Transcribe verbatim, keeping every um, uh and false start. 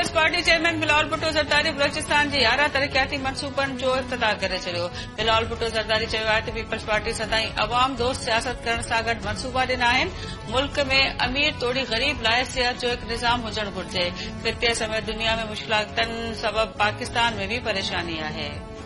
Peoples party chairman Bilawal Bhutto Zardari Balochistan जे यारहं तरक़ियाती मनसूबनि जो इफ़्तिताह करे छॾियो। बिलावल भुट्टो ज़रदारी चयो आहे त पीपल्स पार्टी सदाईं अवाम दोस्त सियासत करण सां गॾु मनसूबा ॾिना आहिनि। मुल्क में अमीर तोड़ी ग़रीब लाइ सिहत जो हिकु निज़ाम हुजणु घुरिजे। ख़िते समेत दुनिया में मुश्किलातनि सबबि पाकिस्तान में भी परेशानी आहे।